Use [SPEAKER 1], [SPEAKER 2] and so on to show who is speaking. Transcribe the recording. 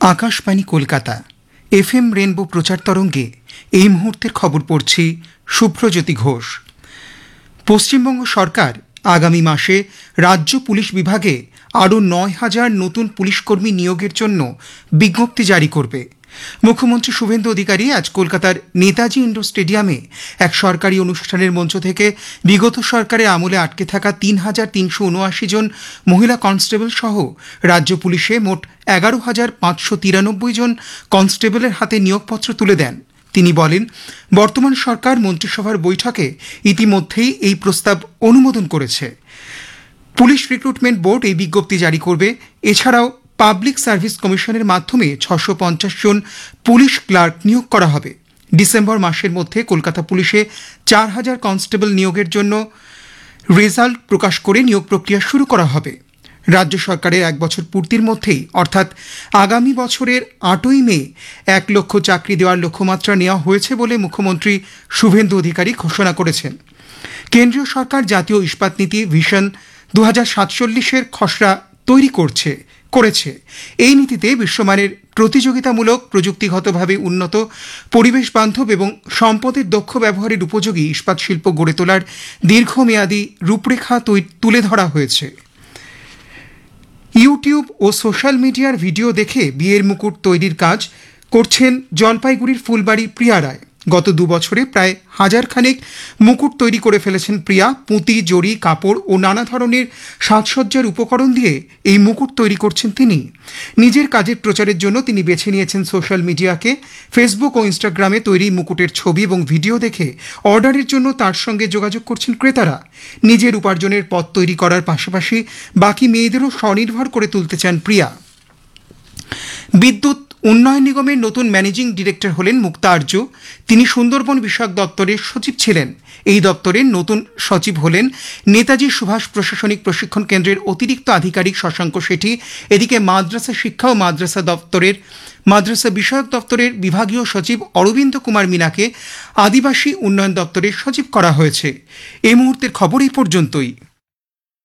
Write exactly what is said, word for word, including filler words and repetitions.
[SPEAKER 1] Akashvani Kolkata F M rainbow প্রচার তরঙ্গে এই মুহূর্তের খবর পড়ছি শুভ্রজ্যোতি ঘোষ। পশ্চিমবঙ্গ সরকার আগামী মাসে রাজ্য পুলিশ বিভাগে আরও নয় হাজার নতুন পুলিশকর্মী নিয়োগের জন্য বিজ্ঞপ্তি জারি করবে। মুখ্যমন্ত্রী শুভেন্দু অধিকারী আজ কলকাতার নেতাজি ইন্ডোর স্টেডিয়ামে এক সরকারি অনুষ্ঠানের মঞ্চ থেকে বিগত সরকারের আমলে আটকে থাকা তিন হাজার তিনশো উনআশি জন মহিলা কনস্টেবল সহ রাজ্য পুলিশে মোট এগারো হাজার পাঁচশো তিরানব্বই জন কনস্টেবলের হাতে নিয়োগপত্র তুলে দেন। তিনি বলেন, বর্তমান সরকার মন্ত্রিসভার বৈঠকে ইতিমধ্যেই এই প্রস্তাব অনুমোদন করেছে। পুলিশ রিক্রুটমেন্ট বোর্ড এই বিজ্ঞপ্তি জারি করবে। এছাড়াও পাবলিক সার্ভিস কমিশনের মাধ্যমে ছশো পঞ্চাশ জন পুলিশ ক্লার্ক নিয়োগ করা হবে। ডিসেম্বর মাসের মধ্যে কলকাতা পুলিশে চার হাজার কনস্টেবল নিয়োগের জন্য রেজাল্ট প্রকাশ করে নিয়োগ প্রক্রিয়া শুরু করা হবে। রাজ্য সরকারের এক বছর পূর্তির মধ্যেই অর্থাৎ আগামী বছরের আটই মে এক লক্ষ চাকরি দেওয়ার লক্ষ্যমাত্রা নেওয়া হয়েছে বলে মুখ্যমন্ত্রী শুভেন্দু অধিকারী ঘোষণা করেছেন। কেন্দ্রীয় সরকার জাতীয় ইস্পাত নীতি ভিশন দু হাজার সাতচল্লিশের খসড়া তৈরি করছে করেছে এই নীতিতে বিশ্বমানের প্রতিযোগিতামূলক, প্রযুক্তিগতভাবে উন্নত, পরিবেশ বান্ধব এবং সম্পদের দক্ষ ব্যবহারের উপযোগী ইস্পাত শিল্প গড়ে তোলার দীর্ঘমেয়াদী রূপরেখা তুলে ধরা হয়েছে। ইউটিউব ও সোশ্যাল মিডিয়ার ভিডিও দেখে বিয়ের মুকুট তৈরির কাজ করছেন জলপাইগুড়ির ফুলবাড়ি প্রিয়া রায়। গত দু বছরে প্রায় হাজার খানেক মুকুট তৈরি করে ফেলেছেন প্রিয়া। পুঁতি, জড়ি, কাপড় ও নানা ধরনের সাজসজ্জার উপকরণ দিয়ে এই মুকুট তৈরি করছেন তিনি। নিজের কাজের প্রচারের জন্য তিনি বেছে নিয়েছেন সোশ্যাল মিডিয়াকে। ফেসবুক ও ইনস্টাগ্রামে তৈরি মুকুটের ছবি এবং ভিডিও দেখে অর্ডারের জন্য তার সঙ্গে যোগাযোগ করছেন ক্রেতারা। নিজের উপার্জনের পথ তৈরি করার পাশাপাশি বাকি মেয়েদেরও স্বনির্ভর করে তুলতে চান প্রিয়া। বিদ্যুৎ উন্নয়ন নিগমের নতুন ম্যানেজিং ডিরেক্টর হলেন মুক্তা আর্য। তিনি সুন্দরবন বিষয়ক দপ্তরের সচিব ছিলেন। এই দপ্তরের নতুন সচিব হলেন নেতাজি সুভাষ প্রশাসনিক প্রশিক্ষণ কেন্দ্রের অতিরিক্ত আধিকারিক শশাঙ্ক শেঠি। এদিকে মাদ্রাসা শিক্ষা ও মাদ্রাসা দপ্তরের মাদ্রাসা বিষয়ক দপ্তরের বিভাগীয় সচিব অরবিন্দ কুমার মিনাকে আদিবাসী উন্নয়ন দপ্তরের সচিব করা হয়েছে। এই মুহূর্তের খবর এই পর্যন্তই।